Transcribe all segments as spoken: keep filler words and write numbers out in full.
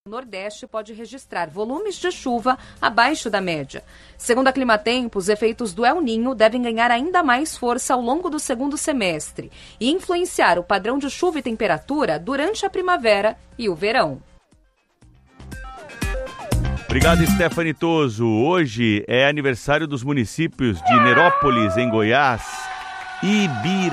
O Nordeste pode registrar volumes de chuva abaixo da média. Segundo a Climatempo, os efeitos do El Niño devem ganhar ainda mais força ao longo do segundo semestre e influenciar o padrão de chuva e temperatura durante a primavera e o verão. Obrigado, Stephanie Toso. Hoje é aniversário dos municípios de Nerópolis, em Goiás, e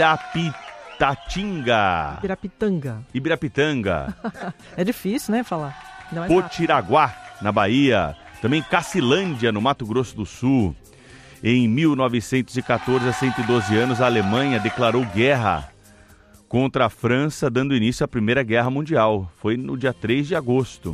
Ibirapitatinga. Ibirapitanga. Ibirapitanga. É difícil, né, falar. Potiraguá, na Bahia. Também Cacilândia, no Mato Grosso do Sul. Em mil novecentos e quatorze, a cento e doze anos, a Alemanha declarou guerra contra a França, dando início à Primeira Guerra Mundial. Foi no dia três de agosto.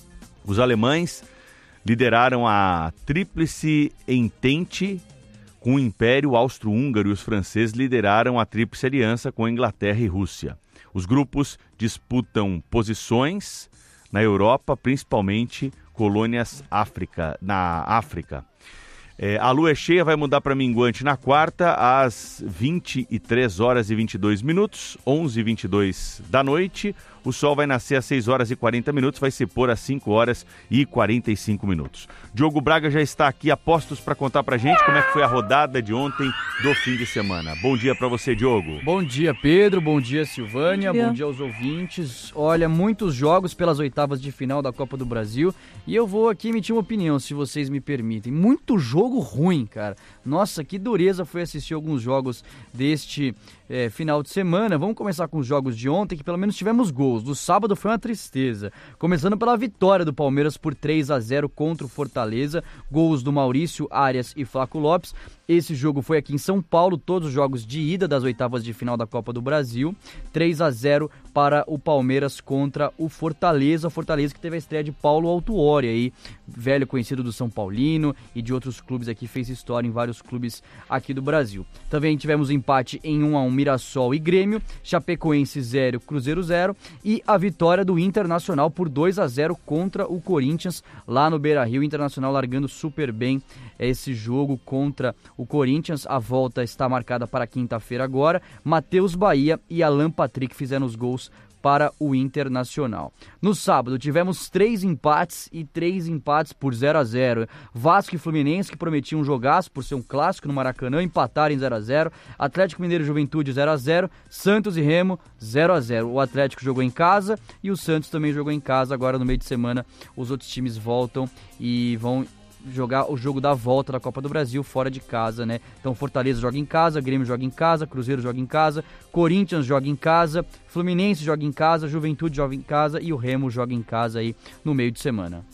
Os alemães lideraram a Tríplice Entente com o Império Austro-Húngaro e os franceses lideraram a Tríplice Aliança com a Inglaterra e Rússia. Os grupos disputam posições na Europa, principalmente colônias África, na África. É, a lua é cheia, vai mudar para minguante na quarta, às vinte e três horas e vinte e dois minutos, onze e vinte e dois da noite. O sol vai nascer às seis horas e quarenta minutos, vai se pôr às cinco horas e quarenta e cinco minutos. Diogo Braga já está aqui a postos para contar para gente como é que foi a rodada de ontem do fim de semana. Bom dia para você, Diogo. Bom dia, Pedro. Bom dia, Silvânia. Bom dia. Bom dia aos ouvintes. Olha, muitos jogos pelas oitavas de final da Copa do Brasil e eu vou aqui emitir uma opinião, se vocês me permitem. Muito jogo ruim, cara. Nossa, que dureza foi assistir alguns jogos deste é, final de semana. Vamos começar com os jogos de ontem, que pelo menos tivemos gols. Do sábado foi uma tristeza. Começando pela vitória do Palmeiras por três a zero contra o Fortaleza. Gols do Maurício, Arias e Flaco Lopes. Esse jogo foi aqui em São Paulo, todos os jogos de ida das oitavas de final da Copa do Brasil. três a zero para o Palmeiras contra o Fortaleza. O Fortaleza que teve a estreia de Paulo Autuori, aí, velho conhecido do São Paulino e de outros clubes aqui, fez história em vários clubes aqui do Brasil. Também tivemos empate em um a um Mirassol e Grêmio, Chapecoense zero, Cruzeiro zero e a vitória do Internacional por dois a zero contra o Corinthians lá no Beira-Rio. O Internacional largando super bem esse jogo contra o Corinthians. A volta está marcada para quinta-feira agora. Matheus Bahia e Alan Patrick fizeram os gols para o Internacional. No sábado tivemos três empates e três empates por zero a zero. Vasco e Fluminense, que prometiam um jogaço por ser um clássico no Maracanã, empataram em zero a zero. Atlético Mineiro e Juventude zero a zero. Santos e Remo zero a zero. O Atlético jogou em casa e o Santos também jogou em casa. Agora no meio de semana os outros times voltam e vão jogar o jogo da volta da Copa do Brasil fora de casa, né? Então Fortaleza joga em casa, Grêmio joga em casa, Cruzeiro joga em casa, Corinthians joga em casa, Fluminense joga em casa, Juventude joga em casa e o Remo joga em casa aí no meio de semana.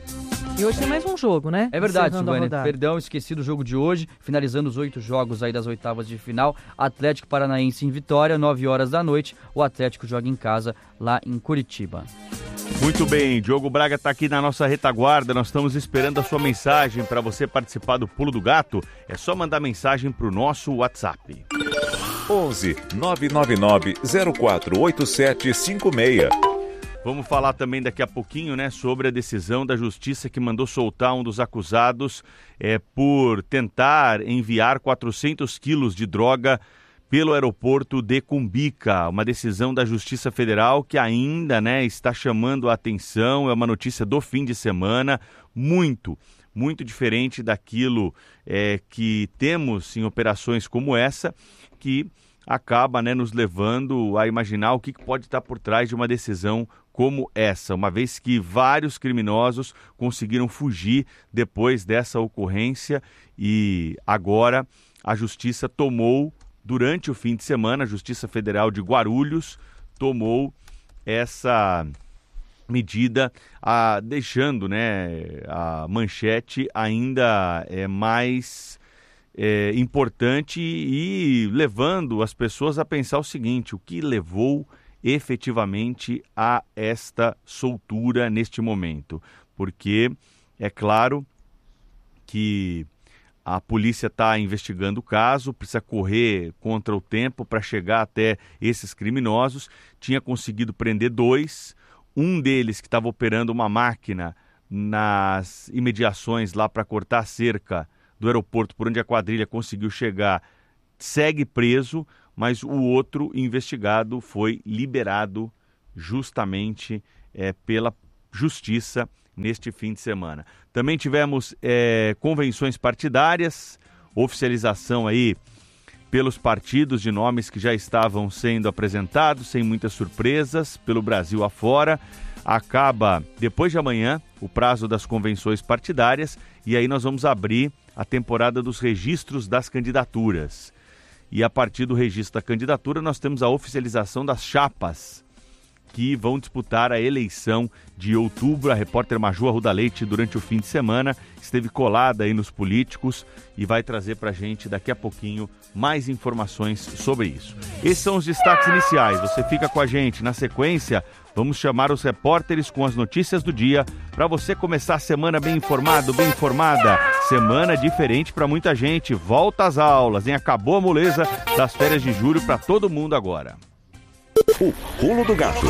E hoje tem mais um jogo, né? É verdade, Silvânia. Perdão, esqueci do jogo de hoje. Finalizando os oito jogos aí das oitavas de final. Atlético Paranaense em Vitória, nove horas da noite. O Atlético joga em casa lá em Curitiba. Muito bem, Diogo Braga está aqui na nossa retaguarda, nós estamos esperando a sua mensagem para você participar do Pulo do Gato. É só mandar mensagem para o nosso WhatsApp. onze nove nove nove zero quatro oito sete cinco seis. Vamos falar também daqui a pouquinho, né, sobre a decisão da Justiça que mandou soltar um dos acusados é, por tentar enviar quatrocentos quilos de droga pelo aeroporto de Cumbica, uma decisão da Justiça Federal que ainda, né, está chamando a atenção, é uma notícia do fim de semana, muito, muito diferente daquilo é, que temos em operações como essa, que acaba, né, nos levando a imaginar o que pode estar por trás de uma decisão como essa, uma vez que vários criminosos conseguiram fugir depois dessa ocorrência e agora a Justiça tomou. Durante o fim de semana, a Justiça Federal de Guarulhos tomou essa medida, a, deixando, né, a manchete ainda é, mais é, importante e levando as pessoas a pensar o seguinte: o que levou efetivamente a esta soltura neste momento? Porque é claro que a polícia está investigando o caso, precisa correr contra o tempo para chegar até esses criminosos. Tinha conseguido prender dois, um deles que estava operando uma máquina nas imediações lá para cortar a cerca do aeroporto por onde a quadrilha conseguiu chegar, segue preso, mas o outro investigado foi liberado justamente é, pela justiça neste fim de semana. Também tivemos é, convenções partidárias, oficialização aí pelos partidos de nomes que já estavam sendo apresentados, sem muitas surpresas, pelo Brasil afora. Acaba depois de amanhã o prazo das convenções partidárias e aí nós vamos abrir a temporada dos registros das candidaturas. E a partir do registro da candidatura nós temos a oficialização das chapas que vão disputar a eleição de outubro. A repórter Maju Arruda Leite, durante o fim de semana, esteve colada aí nos políticos e vai trazer para a gente daqui a pouquinho mais informações sobre isso. Esses são os destaques iniciais. Você fica com a gente. Na sequência, vamos chamar os repórteres com as notícias do dia para você começar a semana bem informado, bem informada. Semana diferente para muita gente. Volta às aulas, hein? Acabou a moleza das férias de julho para todo mundo agora. O Pulo do Gato.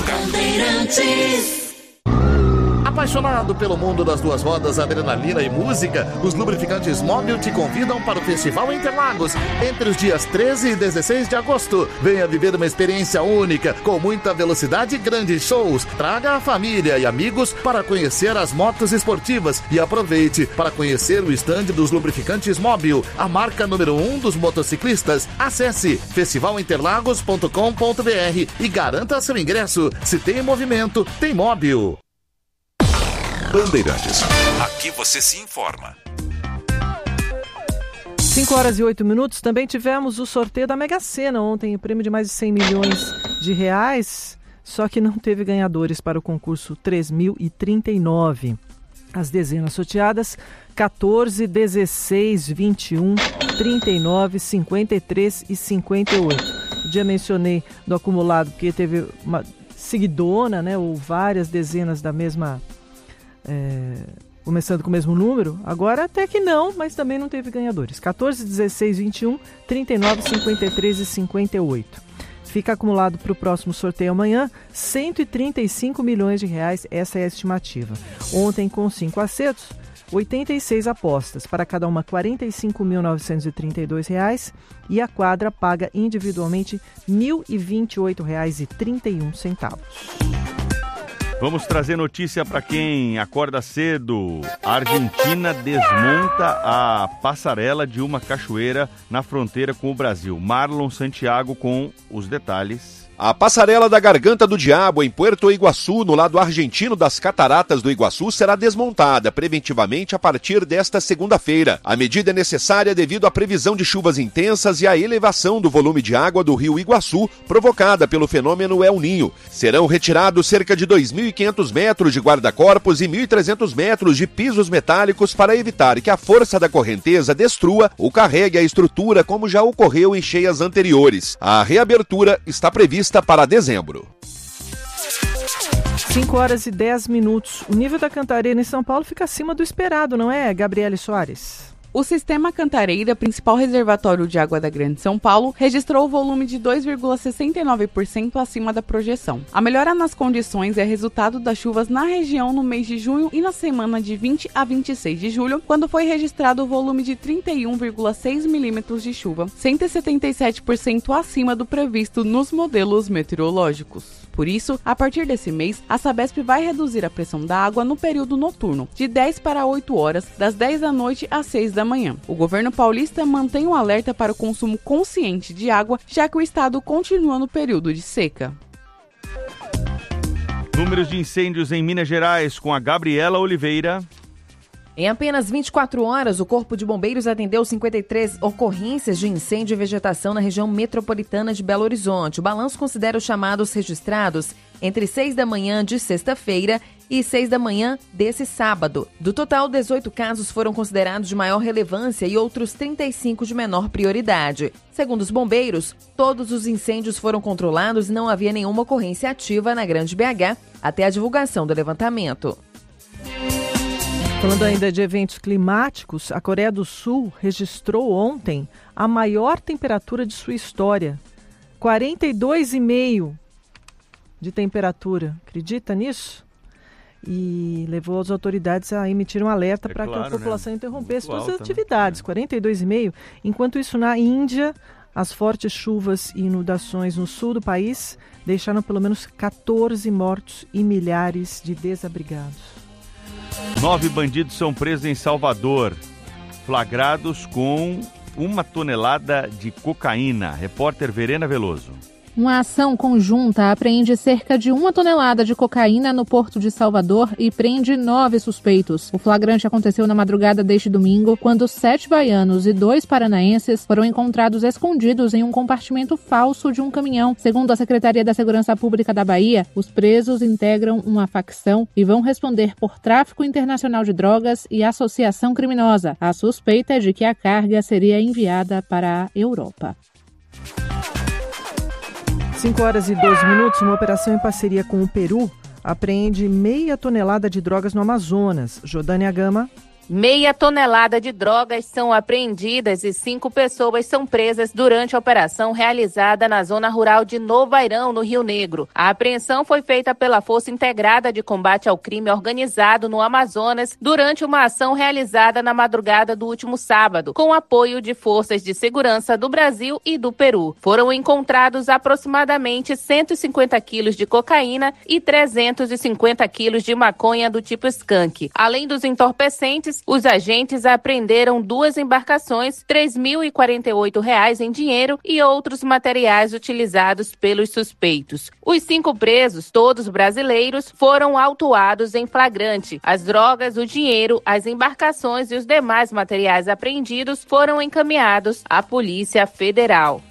Apaixonado pelo mundo das duas rodas, adrenalina e música, os lubrificantes Móbil te convidam para o Festival Interlagos entre os dias treze e dezesseis de agosto. Venha viver uma experiência única, com muita velocidade e grandes shows. Traga a família e amigos para conhecer as motos esportivas e aproveite para conhecer o estande dos lubrificantes Móbil, a marca número um dos motociclistas. Acesse festival interlagos ponto com ponto b r e garanta seu ingresso. Se tem movimento, tem Móbil. Bandeirantes. Aqui você se informa. cinco horas e oito minutos. Também tivemos o sorteio da Mega Sena ontem, o prêmio de mais de cem milhões de reais, só que não teve ganhadores para o concurso três mil e trinta e nove. As dezenas sorteadas: quatorze, dezesseis, vinte e um, trinta e nove, cinquenta e três e cinquenta e oito. Já mencionei do acumulado porque teve uma seguidona, né, ou várias dezenas da mesma... É, começando com o mesmo número. Agora até que não, mas também não teve ganhadores. quatorze, dezesseis, vinte e um, trinta e nove, cinquenta e três e cinquenta e oito. Fica acumulado para o próximo sorteio amanhã cento e trinta e cinco milhões de reais, essa é a estimativa. Ontem, com cinco acertos, oitenta e seis apostas, para cada uma quarenta e cinco mil novecentos e trinta e dois reais, e a quadra paga individualmente mil e vinte e oito reais e trinta e um centavos. Vamos trazer notícia para quem acorda cedo. A Argentina desmonta a passarela de uma cachoeira na fronteira com o Brasil. Marlon Santiago com os detalhes. A passarela da Garganta do Diabo, em Puerto Iguaçu, no lado argentino das Cataratas do Iguaçu, será desmontada preventivamente a partir desta segunda-feira. A medida é necessária devido à previsão de chuvas intensas e à elevação do volume de água do rio Iguaçu, provocada pelo fenômeno El Ninho. Serão retirados cerca de dois mil e quinhentos metros de guarda-corpos e mil e trezentos metros de pisos metálicos para evitar que a força da correnteza destrua ou carregue a estrutura, como já ocorreu em cheias anteriores. A reabertura está prevista para dezembro. cinco horas e dez minutos. O nível da Cantareira em São Paulo fica acima do esperado, não é, Gabriele Soares? O Sistema Cantareira, principal reservatório de água da Grande São Paulo, registrou o volume de dois vírgula sessenta e nove por cento acima da projeção. A melhora nas condições é resultado das chuvas na região no mês de junho e na semana de vinte a vinte e seis de julho, quando foi registrado o volume de trinta e um vírgula seis milímetros de chuva, cento e setenta e sete por cento acima do previsto nos modelos meteorológicos. Por isso, a partir desse mês, a Sabesp vai reduzir a pressão da água no período noturno, de dez para oito horas, das dez da noite às seis da manhã. O governo paulista mantém um alerta para o consumo consciente de água, já que o estado continua no período de seca. Números de incêndios em Minas Gerais com a Gabriela Oliveira. Em apenas vinte e quatro horas, o Corpo de Bombeiros atendeu cinquenta e três ocorrências de incêndio e vegetação na região metropolitana de Belo Horizonte. O balanço considera os chamados registrados entre seis da manhã de sexta-feira e seis da manhã desse sábado. Do total, dezoito casos foram considerados de maior relevância e outros trinta e cinco de menor prioridade. Segundo os bombeiros, todos os incêndios foram controlados e não havia nenhuma ocorrência ativa na Grande B H até a divulgação do levantamento. Falando ainda de eventos climáticos, a Coreia do Sul registrou ontem a maior temperatura de sua história. quarenta e dois vírgula cinco de temperatura. Acredita nisso? E levou as autoridades a emitir um alerta é para claro, que a população né? interrompesse suas atividades. Né? quarenta e dois vírgula cinco. Enquanto isso, na Índia, As fortes chuvas e inundações no sul do país deixaram pelo menos catorze mortos e milhares de desabrigados. Nove bandidos são presos em Salvador, flagrados com uma tonelada de cocaína. Repórter Verena Veloso. Uma ação conjunta apreende cerca de uma tonelada de cocaína no Porto de Salvador e prende nove suspeitos. O flagrante aconteceu na madrugada deste domingo, quando sete baianos e dois paranaenses foram encontrados escondidos em um compartimento falso de um caminhão. Segundo a Secretaria da Segurança Pública da Bahia, os presos integram uma facção e vão responder por tráfico internacional de drogas e associação criminosa. A suspeita é de que a carga seria enviada para a Europa. cinco horas e doze minutos, uma operação em parceria com o Peru apreende meia tonelada de drogas no Amazonas. Jordânia Gama. Meia tonelada de drogas são apreendidas e cinco pessoas são presas durante a operação realizada na zona rural de Novo Airão, no Rio Negro. A apreensão foi feita pela Força Integrada de Combate ao Crime Organizado no Amazonas durante uma ação realizada na madrugada do último sábado, com apoio de forças de segurança do Brasil e do Peru. Foram encontrados aproximadamente cento e cinquenta quilos de cocaína e trezentos e cinquenta quilos de maconha do tipo skunk. Além dos entorpecentes, os agentes apreenderam duas embarcações, três mil e quarenta e oito reais em dinheiro e outros materiais utilizados pelos suspeitos. Os cinco presos, todos brasileiros, foram autuados em flagrante. As drogas, o dinheiro, as embarcações e os demais materiais apreendidos foram encaminhados à Polícia Federal.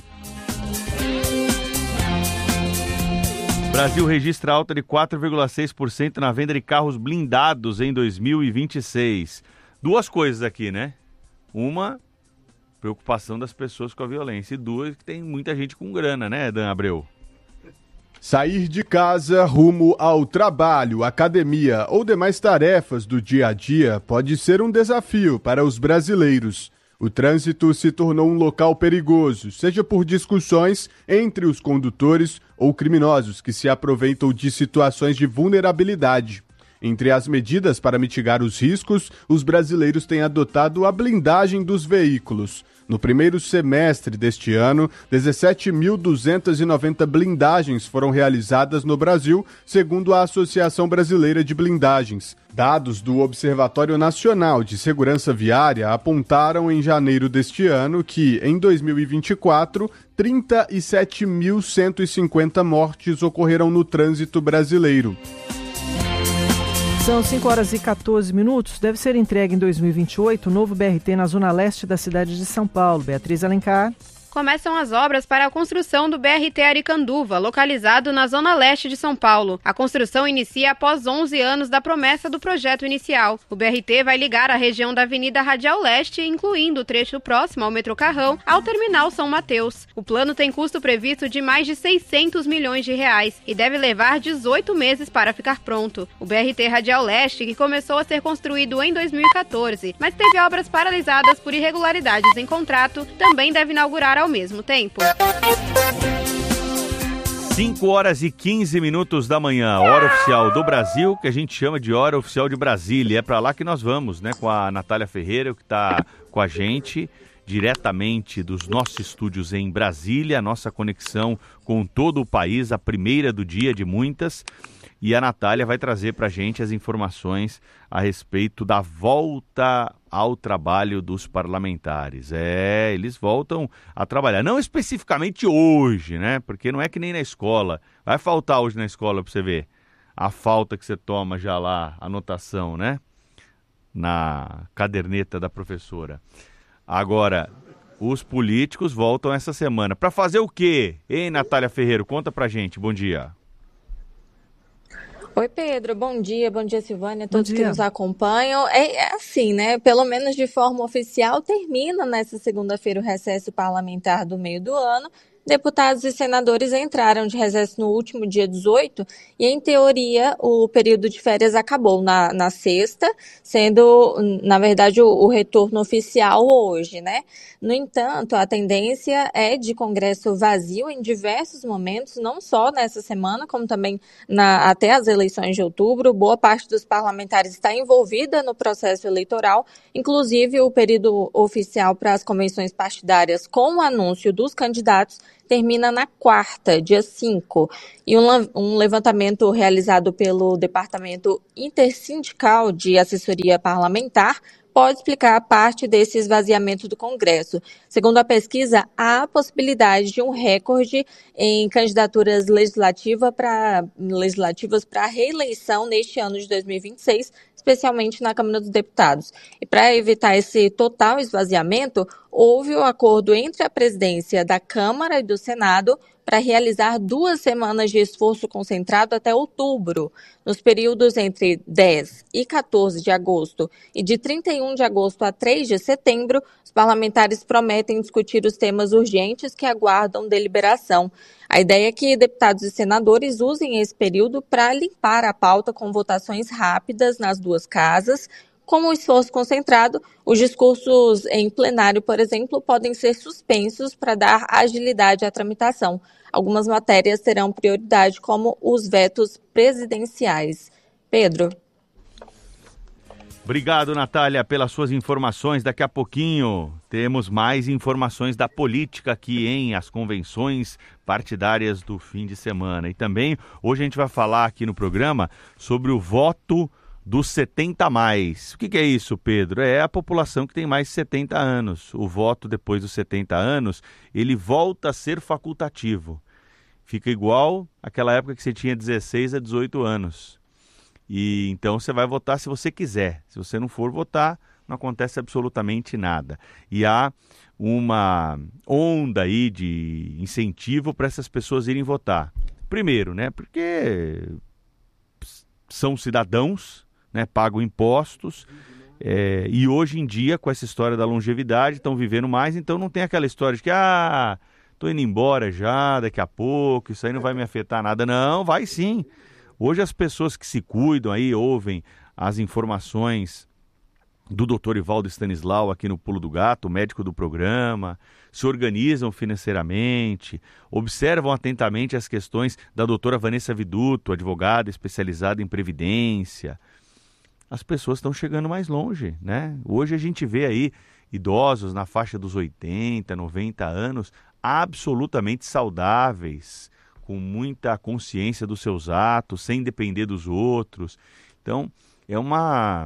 Brasil registra alta de quatro vírgula seis por cento na venda de carros blindados em dois mil e vinte e seis. Duas coisas aqui, né? Uma, preocupação das pessoas com a violência. E duas, que tem muita gente com grana, né, Dan Abreu? Sair de casa rumo ao trabalho, academia ou demais tarefas do dia a dia pode ser um desafio para os brasileiros. O trânsito se tornou um local perigoso, seja por discussões entre os condutores ou criminosos que se aproveitam de situações de vulnerabilidade. Entre as medidas para mitigar os riscos, os brasileiros têm adotado a blindagem dos veículos. No primeiro semestre deste ano, dezessete mil duzentas e noventa blindagens foram realizadas no Brasil, segundo a Associação Brasileira de Blindagens. Dados do Observatório Nacional de Segurança Viária apontaram em janeiro deste ano que, em dois mil e vinte e quatro, trinta e sete mil cento e cinquenta mortes ocorreram no trânsito brasileiro. São cinco horas e catorze minutos. Deve ser entregue em dois mil e vinte e oito o novo B R T na zona leste da cidade de São Paulo. Beatriz Alencar. Começam as obras para a construção do B R T Aricanduva, localizado na zona leste de São Paulo. A construção inicia após onze anos da promessa do projeto inicial. O B R T vai ligar a região da Avenida Radial Leste, incluindo o trecho próximo ao metrô Carrão, ao terminal São Mateus. O plano tem custo previsto de mais de seiscentos milhões de reais e deve levar dezoito meses para ficar pronto. O B R T Radial Leste, que começou a ser construído em dois mil e catorze, mas teve obras paralisadas por irregularidades em contrato, também deve inaugurar ao mesmo tempo. cinco horas e quinze minutos da manhã, hora oficial do Brasil, que a gente chama de hora oficial de Brasília. É para lá que nós vamos, né? Com a Natália Ferreira, que está com a gente diretamente dos nossos estúdios em Brasília, a nossa conexão com todo o país, a primeira do dia de muitas. E a Natália vai trazer para a gente as informações a respeito da volta ao trabalho dos parlamentares. É, eles voltam a trabalhar. Não especificamente hoje, né? Porque não é que nem na escola. Vai faltar hoje na escola para você ver a falta que você toma já lá, a anotação, né? Na caderneta da professora. Agora, os políticos voltam essa semana. Para fazer o quê? Hein, Natália Ferreira? Conta pra gente. Bom dia. Oi, Pedro, bom dia, bom dia, Silvânia, todos que nos acompanham. É, é assim, né, pelo menos de forma oficial, termina nessa segunda-feira o recesso parlamentar do meio do ano, deputados e senadores entraram de recesso no último dia dezoito e, em teoria, o período de férias acabou na, na sexta, sendo, na verdade, o, o retorno oficial hoje, né? No entanto, a tendência é de Congresso vazio em diversos momentos, não só nessa semana, como também na, até as eleições de outubro. Boa parte dos parlamentares está envolvida no processo eleitoral, inclusive o período oficial para as convenções partidárias com o anúncio dos candidatos termina na quarta, dia cinco. E um, um levantamento realizado pelo Departamento Intersindical de Assessoria Parlamentar pode explicar parte desse esvaziamento do Congresso. Segundo a pesquisa, há a possibilidade de um recorde em candidaturas legislativa pra, legislativas para reeleição neste ano de dois mil e vinte e seis, especialmente na Câmara dos Deputados. E para evitar esse total esvaziamento, houve o acordo entre a presidência da Câmara e do Senado para realizar duas semanas de esforço concentrado até outubro. Nos períodos entre dez e quatorze de agosto e de trinta e um de agosto a três de setembro, os parlamentares prometem discutir os temas urgentes que aguardam deliberação. A ideia é que deputados e senadores usem esse período para limpar a pauta com votações rápidas nas duas casas. Como o esforço concentrado, os discursos em plenário, por exemplo, podem ser suspensos para dar agilidade à tramitação. Algumas matérias terão prioridade, como os vetos presidenciais. Pedro. Obrigado, Natália, pelas suas informações. Daqui a pouquinho temos mais informações da política aqui em as convenções partidárias do fim de semana. E também, hoje a gente vai falar aqui no programa sobre o voto dos setenta a mais. O que, que é isso, Pedro? É a população que tem mais de setenta anos. O voto depois dos setenta anos, ele volta a ser facultativo. Fica igual àquela época que você tinha dezesseis a dezoito anos. E então você vai votar se você quiser. Se você não for votar, não acontece absolutamente nada. E há uma onda aí de incentivo para essas pessoas irem votar. Primeiro, né? Porque são cidadãos, né, pagam impostos, é, e hoje em dia, com essa história da longevidade, estão vivendo mais, então não tem aquela história de que, ah, estou indo embora já, daqui a pouco, isso aí não vai me afetar nada. Não, vai sim. Hoje as pessoas que se cuidam aí, ouvem as informações do doutor Ivaldo Stanislau aqui no Pulo do Gato, médico do programa, se organizam financeiramente, observam atentamente as questões da doutora Vanessa Viduto, advogada especializada em previdência. As pessoas estão chegando mais longe, né? Hoje a gente vê aí idosos na faixa dos oitenta, noventa anos, absolutamente saudáveis, com muita consciência dos seus atos, sem depender dos outros. Então, é uma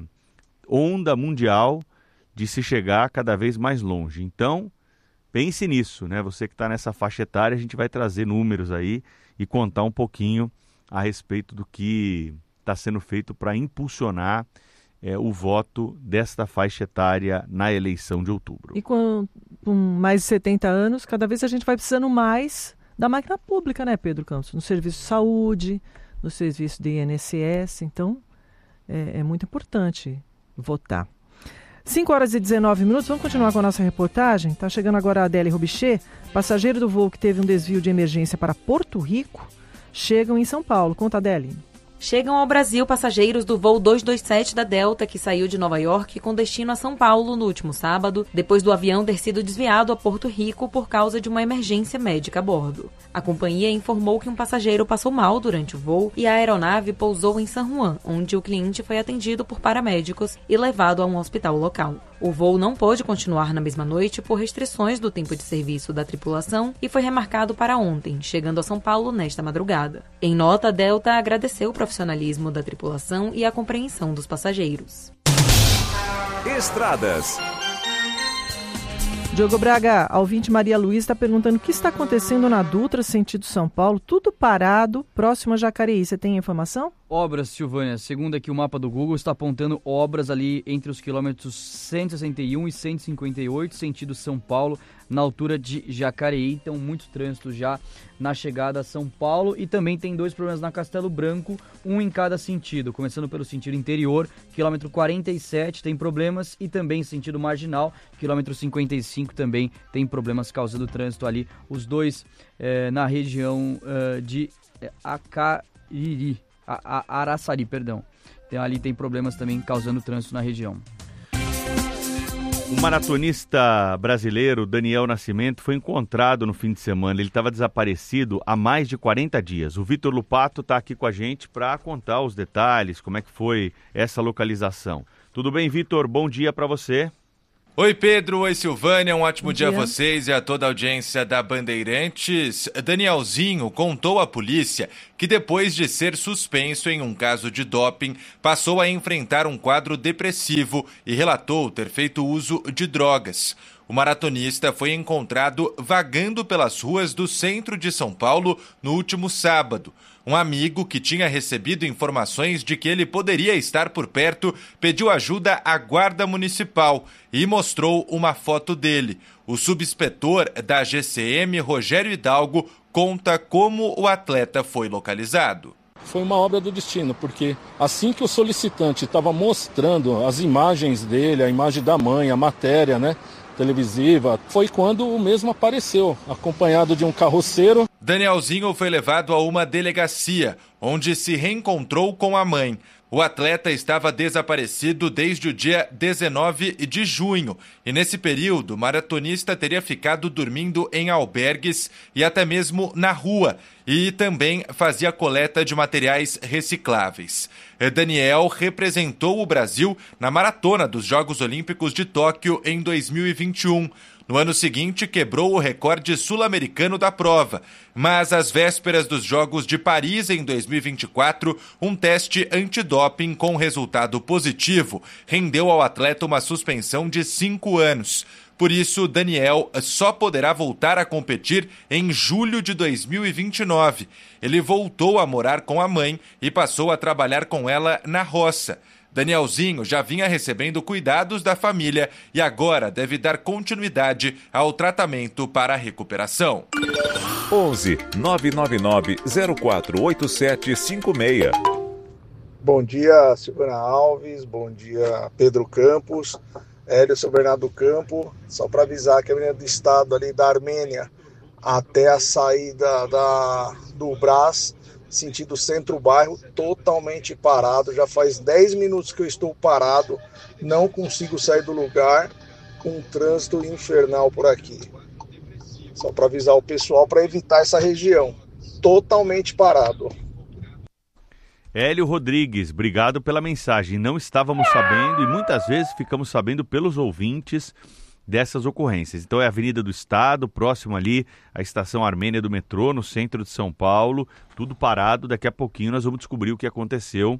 onda mundial de se chegar cada vez mais longe. Então, pense nisso, né? Você que está nessa faixa etária, a gente vai trazer números aí e contar um pouquinho a respeito do que está sendo feito para impulsionar é, o voto desta faixa etária na eleição de outubro. E com, com mais de setenta anos, cada vez a gente vai precisando mais da máquina pública, né, Pedro Campos? No serviço de saúde, no serviço de I N S S, então é, é muito importante votar. cinco horas e dezenove minutos, vamos continuar com a nossa reportagem. Está chegando agora a Adélia Robichê. Passageiro do voo que teve um desvio de emergência para Porto Rico chegam em São Paulo. Conta, Adélia. Chegam ao Brasil passageiros do voo duzentos e vinte e sete da Delta, que saiu de Nova York com destino a São Paulo no último sábado, depois do avião ter sido desviado a Porto Rico por causa de uma emergência médica a bordo. A companhia informou que um passageiro passou mal durante o voo e a aeronave pousou em San Juan, onde o cliente foi atendido por paramédicos e levado a um hospital local. O voo não pôde continuar na mesma noite por restrições do tempo de serviço da tripulação e foi remarcado para ontem, chegando a São Paulo nesta madrugada. Em nota, a Delta agradeceu o profissionalismo da tripulação e a compreensão dos passageiros. Estradas. Diogo Braga, a ouvinte Maria Luísa está perguntando o que está acontecendo na Dutra, sentido São Paulo, tudo parado, próximo a Jacareí. Você tem informação? Obras, Silvânia. Segundo aqui o mapa do Google, está apontando obras ali entre os quilômetros cento e sessenta e um e cento e cinquenta e oito, sentido São Paulo, na altura de Jacareí. Então, muito trânsito já na chegada a São Paulo. E também tem dois problemas na Castelo Branco, um em cada sentido. Começando pelo sentido interior, quilômetro quarenta e sete tem problemas. E também sentido marginal, quilômetro cinquenta e cinco também tem problemas causando trânsito ali. Os dois eh, na região eh, de eh, Acariri. A, a Araçari, perdão. Então, ali tem problemas também causando trânsito na região. O maratonista brasileiro Daniel Nascimento foi encontrado no fim de semana. Ele estava desaparecido há mais de quarenta dias. O Vitor Lupato está aqui com a gente para contar os detalhes, como é que foi essa localização. Tudo bem, Vitor? Bom dia para você. Oi, Pedro. Oi, Silvânia. Um ótimo dia. dia a vocês e a toda a audiência da Bandeirantes. Danielzinho contou à polícia que depois de ser suspenso em um caso de doping, passou a enfrentar um quadro depressivo e relatou ter feito uso de drogas. O maratonista foi encontrado vagando pelas ruas do centro de São Paulo no último sábado. Um amigo que tinha recebido informações de que ele poderia estar por perto pediu ajuda à Guarda Municipal e mostrou uma foto dele. O subinspetor da G C M, Rogério Hidalgo, conta como o atleta foi localizado. Foi uma obra do destino, porque assim que o solicitante estava mostrando as imagens dele, a imagem da mãe, a matéria, né, televisiva, foi quando o mesmo apareceu, acompanhado de um carroceiro. Danielzinho foi levado a uma delegacia, onde se reencontrou com a mãe. O atleta estava desaparecido desde o dia dezenove de junho e nesse período o maratonista teria ficado dormindo em albergues e até mesmo na rua e também fazia coleta de materiais recicláveis. Daniel representou o Brasil na maratona dos Jogos Olímpicos de Tóquio em dois mil e vinte e um. No ano seguinte, quebrou o recorde sul-americano da prova. Mas às vésperas dos Jogos de Paris, em dois mil e vinte e quatro, um teste antidoping com resultado positivo rendeu ao atleta uma suspensão de cinco anos. Por isso, Daniel só poderá voltar a competir em julho de dois mil e vinte e nove. Ele voltou a morar com a mãe e passou a trabalhar com ela na roça. Danielzinho já vinha recebendo cuidados da família e agora deve dar continuidade ao tratamento para a recuperação. onze nove nove nove zero quatro oito sete cinco seis. Bom dia, Silvana Alves. Bom dia, Pedro Campos. Hélio São Bernardo do Campo. Só para avisar que a Avenida do Estado ali da Armênia até a saída da, do Brás, sentido centro-bairro, totalmente parado. Já faz dez minutos que eu estou parado, não consigo sair do lugar, com um trânsito infernal por aqui. Só para avisar o pessoal para evitar essa região, totalmente parado. Hélio Rodrigues, obrigado pela mensagem. Não estávamos sabendo e muitas vezes ficamos sabendo pelos ouvintes dessas ocorrências. Então é a Avenida do Estado, próximo ali à Estação Armênia do metrô, no centro de São Paulo, tudo parado. Daqui a pouquinho nós vamos descobrir o que aconteceu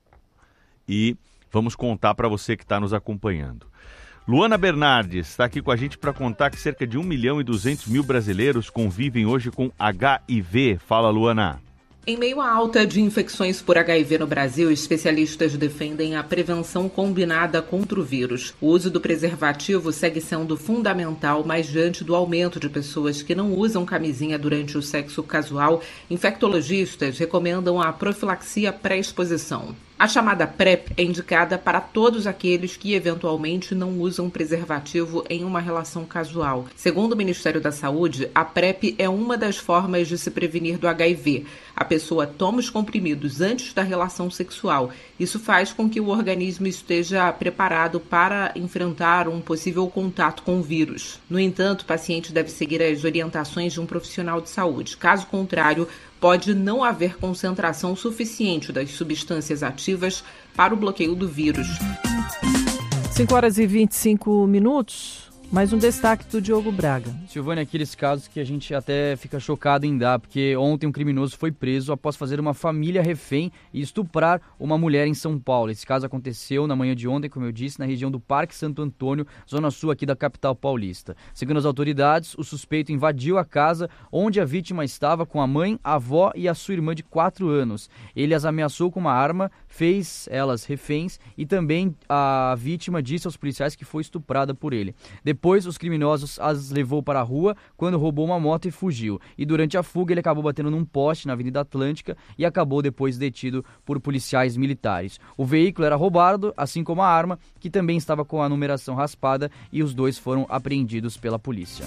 e vamos contar para você que está nos acompanhando. Luana Bernardes está aqui com a gente para contar que cerca de um milhão e duzentos mil brasileiros convivem hoje com H I V. Fala, Luana. Em meio à alta de infecções por H I V no Brasil, especialistas defendem a prevenção combinada contra o vírus. O uso do preservativo segue sendo fundamental, mas diante do aumento de pessoas que não usam camisinha durante o sexo casual, infectologistas recomendam a profilaxia pré-exposição. A chamada PrEP é indicada para todos aqueles que eventualmente não usam preservativo em uma relação casual. Segundo o Ministério da Saúde, a PrEP é uma das formas de se prevenir do H I V. A pessoa toma os comprimidos antes da relação sexual. Isso faz com que o organismo esteja preparado para enfrentar um possível contato com o vírus. No entanto, o paciente deve seguir as orientações de um profissional de saúde. Caso contrário, pode não haver concentração suficiente das substâncias ativas para o bloqueio do vírus. cinco horas e vinte e cinco minutos. Mais um destaque do Diogo Braga. Silvânia, aqueles casos que a gente até fica chocado em dar, porque ontem um criminoso foi preso após fazer uma família refém e estuprar uma mulher em São Paulo. Esse caso aconteceu na manhã de ontem, como eu disse, na região do Parque Santo Antônio, zona sul aqui da capital paulista. Segundo as autoridades, o suspeito invadiu a casa onde a vítima estava com a mãe, a avó e a sua irmã de quatro anos. Ele as ameaçou com uma arma, fez elas reféns e também a vítima disse aos policiais que foi estuprada por ele. Depois, os criminosos as levou para a rua quando roubou uma moto e fugiu. E durante a fuga, ele acabou batendo num poste na Avenida Atlântica e acabou depois detido por policiais militares. O veículo era roubado, assim como a arma, que também estava com a numeração raspada, e os dois foram apreendidos pela polícia.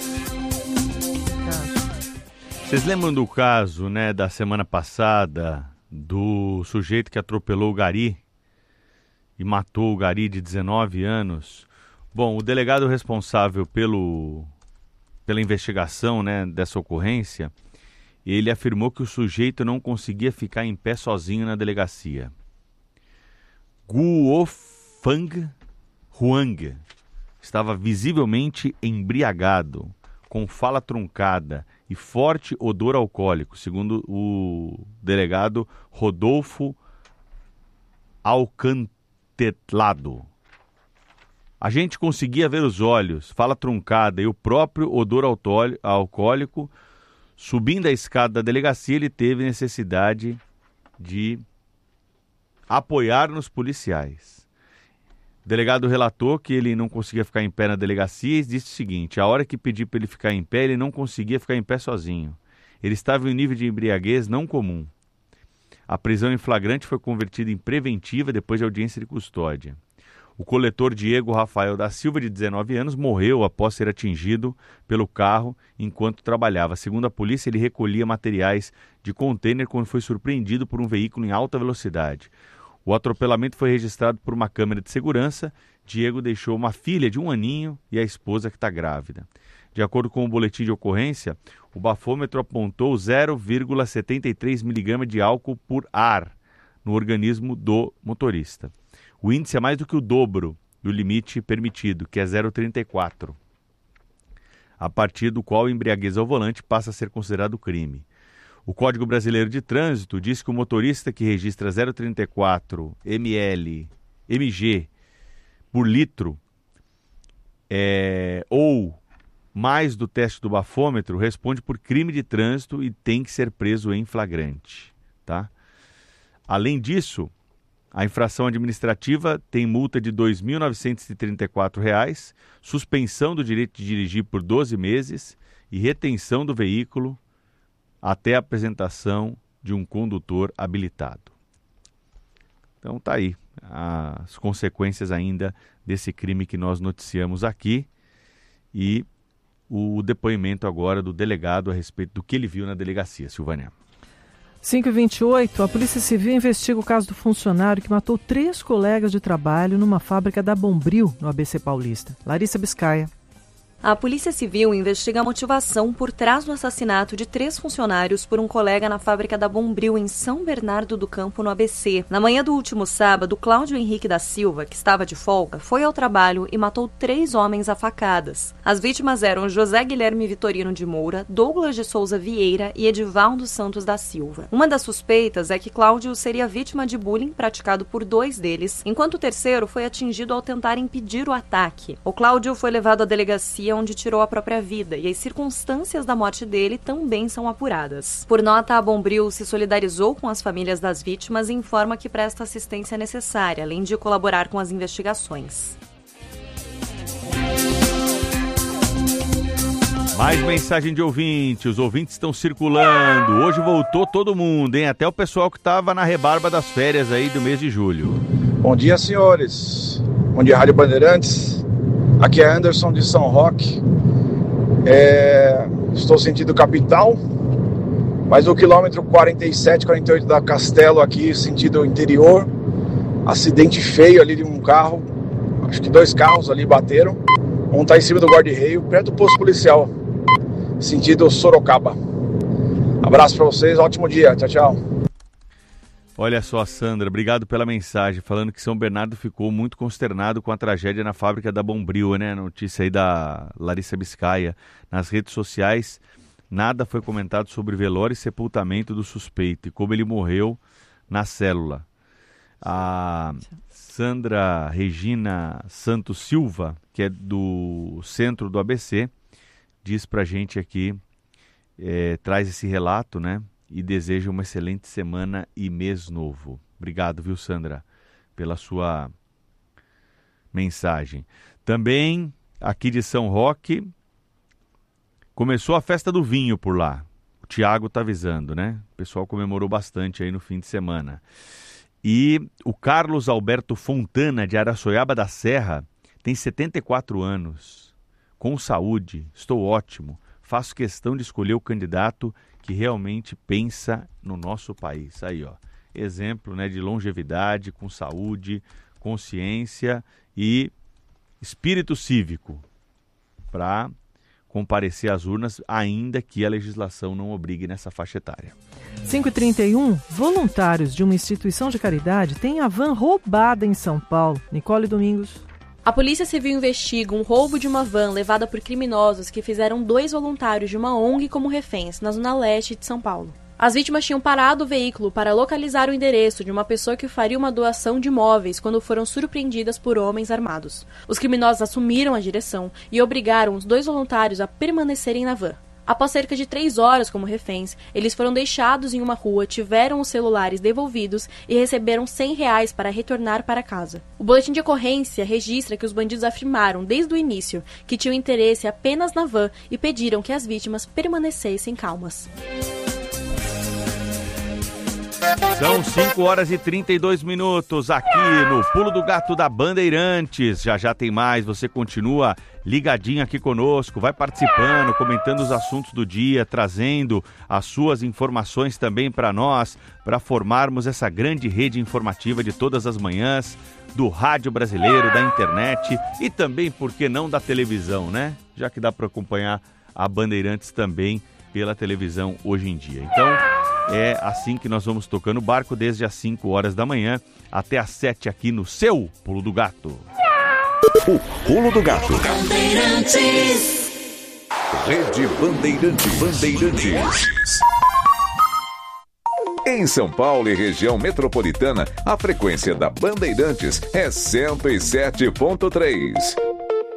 Vocês lembram do caso, né, da semana passada, do sujeito que atropelou o gari e matou o gari de dezenove anos? Bom, o delegado responsável pelo, pela investigação, né, dessa ocorrência, ele afirmou que o sujeito não conseguia ficar em pé sozinho na delegacia. Guofang Huang estava visivelmente embriagado, com fala truncada e forte odor alcoólico, segundo o delegado Rodolfo Alcantelado. A gente conseguia ver os olhos, fala truncada e o próprio odor alcoólico. Subindo a escada da delegacia, ele teve necessidade de apoiar nos policiais. O delegado relatou que ele não conseguia ficar em pé na delegacia e disse o seguinte: a hora que pedi para ele ficar em pé, ele não conseguia ficar em pé sozinho. Ele estava em um nível de embriaguez não comum. A prisão em flagrante foi convertida em preventiva depois de audiência de custódia. O coletor Diego Rafael da Silva, de dezenove anos, morreu após ser atingido pelo carro enquanto trabalhava. Segundo a polícia, ele recolhia materiais de contêiner quando foi surpreendido por um veículo em alta velocidade. O atropelamento foi registrado por uma câmera de segurança. Diego deixou uma filha de um aninho e a esposa que está grávida. De acordo com o boletim de ocorrência, o bafômetro apontou zero vírgula setenta e três miligramas de álcool por ar no organismo do motorista. O índice é mais do que o dobro do limite permitido, que é zero vírgula trinta e quatro, a partir do qual a embriaguez ao volante passa a ser considerado crime. O Código Brasileiro de Trânsito diz que o motorista que registra zero vírgula trinta e quatro mililitros por litro é, ou mais do teste do bafômetro responde por crime de trânsito e tem que ser preso em flagrante. Tá? Além disso, a infração administrativa tem multa de dois mil novecentos e trinta e quatro reais, suspensão do direito de dirigir por doze meses e retenção do veículo até a apresentação de um condutor habilitado. Então tá aí as consequências ainda desse crime que nós noticiamos aqui e o depoimento agora do delegado a respeito do que ele viu na delegacia. Silvânia. cinco e vinte e oito, a Polícia Civil investiga o caso do funcionário que matou três colegas de trabalho numa fábrica da Bombril, no A B C Paulista. Larissa Biscaia. A Polícia Civil investiga a motivação por trás do assassinato de três funcionários por um colega na fábrica da Bombril, em São Bernardo do Campo, no A B C. Na manhã do último sábado, Cláudio Henrique da Silva, que estava de folga, foi ao trabalho e matou três homens a facadas. As vítimas eram José Guilherme Vitorino de Moura, Douglas de Souza Vieira e Edivaldo Santos da Silva. Uma das suspeitas é que Cláudio seria vítima de bullying praticado por dois deles, enquanto o terceiro foi atingido ao tentar impedir o ataque. O Cláudio foi levado à delegacia, onde tirou a própria vida, e as circunstâncias da morte dele também são apuradas. Por nota, a Bombril se solidarizou com as famílias das vítimas e informa que presta assistência necessária, além de colaborar com as investigações. Mais mensagem de ouvinte, os ouvintes estão circulando. Hoje voltou todo mundo, hein? Até o pessoal que estava na rebarba das férias aí do mês de julho. Bom dia, senhores. Bom dia, Rádio Bandeirantes. Aqui é Anderson de São Roque. É... Estou sentindo capital, mas o quilômetro quarenta e sete, quarenta e oito da Castelo aqui, sentido interior. Acidente feio ali de um carro. Acho que dois carros ali bateram. Um está em cima do guarda-reio, perto do posto policial, sentido Sorocaba. Abraço para vocês, ótimo dia, tchau, tchau. Olha só, Sandra, obrigado pela mensagem, falando que São Bernardo ficou muito consternado com a tragédia na fábrica da Bombril, né? Notícia aí da Larissa Biscaia. Nas redes sociais, nada foi comentado sobre velório e sepultamento do suspeito e como ele morreu na célula. A Sandra Regina Santos Silva, que é do centro do A B C, diz pra gente aqui, é, traz esse relato, né? E deseja uma excelente semana e mês novo. Obrigado, viu, Sandra, pela sua mensagem. Também, aqui de São Roque, começou a festa do vinho por lá. O Tiago está avisando, né? O pessoal comemorou bastante aí no fim de semana. E o Carlos Alberto Fontana, de Araçoiaba da Serra, tem setenta e quatro anos. Com saúde, estou ótimo. Faço questão de escolher o candidato que realmente pensa no nosso país. Aí, ó, exemplo, né, de longevidade, com saúde, consciência e espírito cívico para comparecer às urnas, ainda que a legislação não obrigue nessa faixa etária. cinco e trinta e um, voluntários de uma instituição de caridade têm a van roubada em São Paulo. Nicole Domingos. A Polícia Civil investiga um roubo de uma van levada por criminosos que fizeram dois voluntários de uma O N G como reféns na zona leste de São Paulo. As vítimas tinham parado o veículo para localizar o endereço de uma pessoa que faria uma doação de móveis quando foram surpreendidas por homens armados. Os criminosos assumiram a direção e obrigaram os dois voluntários a permanecerem na van. Após cerca de três horas como reféns, eles foram deixados em uma rua, tiveram os celulares devolvidos e receberam cem reais para retornar para casa. O boletim de ocorrência registra que os bandidos afirmaram desde o início que tinham interesse apenas na van e pediram que as vítimas permanecessem calmas. São cinco horas e trinta e dois minutos aqui no Pulo do Gato da Bandeirantes. Já já tem mais, você continua ligadinho aqui conosco, vai participando, comentando os assuntos do dia, trazendo as suas informações também para nós, para formarmos essa grande rede informativa de todas as manhãs, do rádio brasileiro, da internet e também, por que não, da televisão, né? Já que dá para acompanhar a Bandeirantes também pela televisão hoje em dia. Então, é assim que nós vamos tocando o barco desde as cinco horas da manhã até as sete aqui no seu Pulo do Gato. O Pulo do Gato. Bandeirantes. Rede Bandeirante Bandeirantes. Em São Paulo e região metropolitana, a frequência da Bandeirantes é cento e sete ponto três.